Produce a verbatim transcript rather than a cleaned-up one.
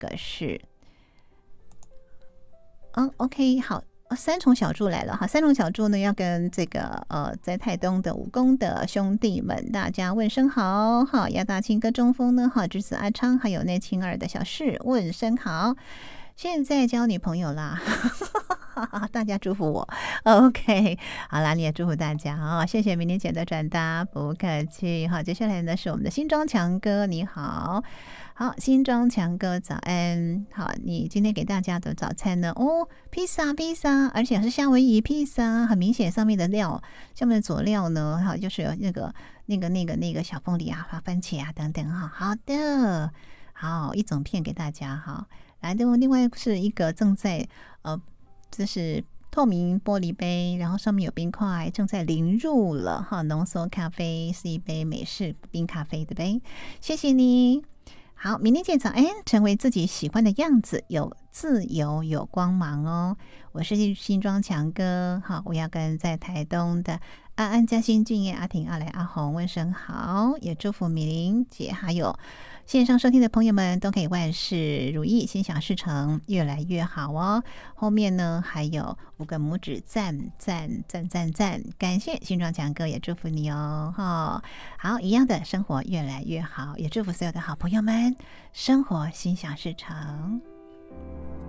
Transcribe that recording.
个是，嗯 OK 好。三重小猪来了哈，三重小猪呢要跟这个呃在台东的武功的兄弟们大家问声好，好亚大清跟中锋呢哈，侄子阿昌还有内青儿的小事问声好，现在交女朋友啦，大家祝福我 ，OK， 好啦，你也祝福大家啊、哦，谢谢明天姐的转达，不客气。好，接下来呢是我们的新庄强哥，你好。好，新庄强哥早安。好，你今天给大家的早餐呢？哦，披萨，披萨，而且是夏威夷披萨，很明显上面的料，上面的佐料呢，哈，就是有那个、那个、那个、那个小凤梨啊、花番茄啊等等哈。好的，好，一整片给大家哈。来，另外是一个正在呃，这是透明玻璃杯，然后上面有冰块，正在淋入了哈。浓缩咖啡是一杯美式冰咖啡的杯，谢谢你。好，明天见早安，成为自己喜欢的样子，有自由，有光芒哦。我是新庄强哥，好，我要跟在台东的安安、嘉欣、俊彦、阿婷、阿来、阿红问声好，也祝福米玲姐还有线上收听的朋友们都可以万事如意，心想事成，越来越好哦。后面呢还有五个拇指赞赞赞赞赞，感谢新庄强哥，也祝福你哦。哈，好，一样的生活越来越好，也祝福所有的好朋友们生活心想事成。